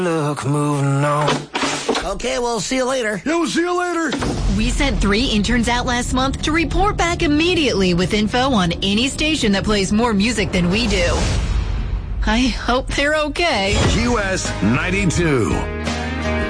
Look, moving on. Okay, we'll see you later. Yeah, we'll see you later. We sent 3 interns out last month to report back immediately with info on any station that plays more music than we do. I hope they're okay. QS 92.